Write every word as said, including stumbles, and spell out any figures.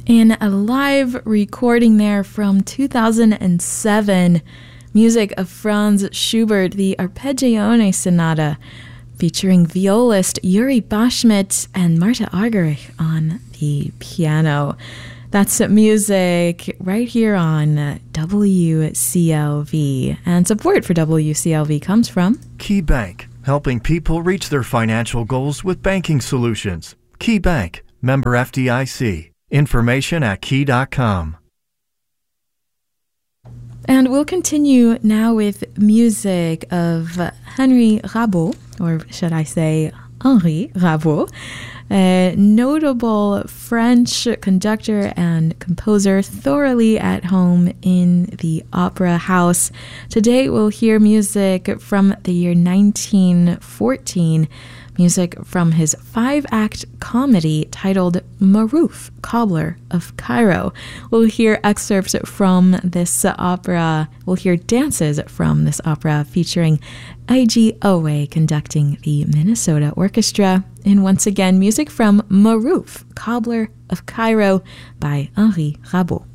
In a live recording there from two thousand seven, music of Franz Schubert, the Arpeggione Sonata, featuring violist Yuri Bashmet and Marta Argerich on the piano. That's music right here on W C L V. And support for W C L V comes from Key Bank, helping people reach their financial goals with banking solutions. Key Bank, member F D I C. Information at key dot com. And we'll continue now with music of Henri Rabault, or should I say Henri Rabault, a notable French conductor and composer thoroughly at home in the opera house. Today we'll hear music from the year nineteen fourteen, music from his five-act comedy titled Maruf, Cobbler of Cairo. We'll hear excerpts from this opera. We'll hear dances from this opera featuring I G Owe conducting the Minnesota Orchestra. And once again, music from Maruf, Cobbler of Cairo by Henri Rabault.